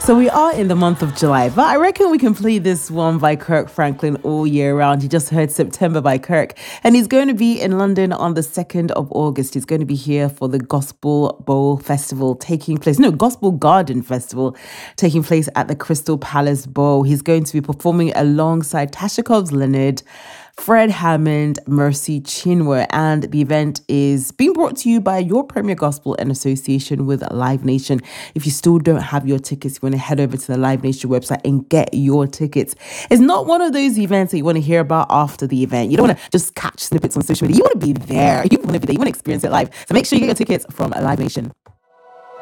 So we are in the month of July, but I reckon we can play this one by Kirk Franklin all year round. You just heard September by Kirk, and he's going to be in London on the 2nd of August. He's going to be here for the Gospel Bowl Festival Gospel Garden Festival taking place at the Crystal Palace Bowl. He's going to be performing alongside Tasha Cobbs Leonard, Fred Hammond, Mercy Chinwe, and the event is being brought to you by Your Premier Gospel in association with Live Nation. If you still don't have your tickets, you want to head over to the Live Nation website and get your tickets. It's not one of those events that you want to hear about after the event. You don't want to just catch snippets on social media. You want to be there. You want to be there. You want to experience it live. So make sure you get your tickets from Live Nation.